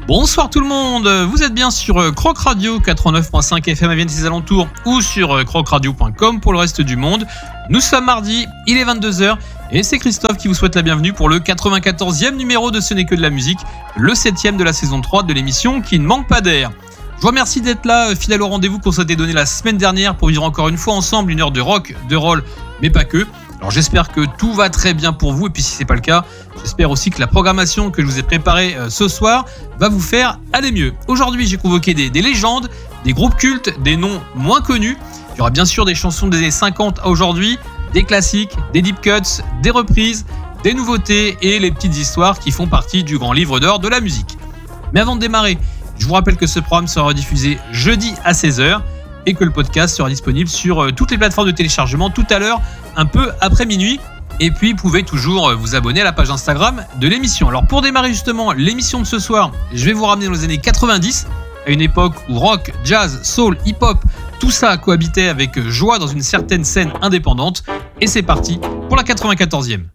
Bonsoir tout le monde, vous êtes bien sur Croc Radio 89.5 FM à Vienne et ses alentours ou sur crocradio.com pour le reste du monde. Nous sommes mardi, il est 22h et c'est Christophe qui vous souhaite la bienvenue pour le 94e numéro de Ce n'est que de la musique, le 7e de la saison 3 de l'émission qui ne manque pas d'air. Je vous remercie d'être là, fidèle au rendez-vous qu'on s'était donné la semaine dernière pour vivre encore une fois ensemble une heure de rock, de roll, mais pas que. Alors j'espère que tout va très bien pour vous et puis si c'est pas le cas, j'espère aussi que la programmation que je vous ai préparée ce soir va vous faire aller mieux. Aujourd'hui j'ai convoqué des légendes, des groupes cultes, des noms moins connus. Il y aura bien sûr des chansons des années 50 à aujourd'hui, des classiques, des deep cuts, des reprises, des nouveautés et les petites histoires qui font partie du grand livre d'or de la musique. Mais avant de démarrer, je vous rappelle que ce programme sera rediffusé jeudi à 16h et que le podcast sera disponible sur toutes les plateformes de téléchargement tout à l'heure, un peu après minuit. Et puis, vous pouvez toujours vous abonner à la page Instagram de l'émission. Alors, pour démarrer justement l'émission de ce soir, je vais vous ramener dans les années 90, à une époque où rock, jazz, soul, hip-hop, tout ça cohabitait avec joie dans une certaine scène indépendante. Et c'est parti pour la 94e.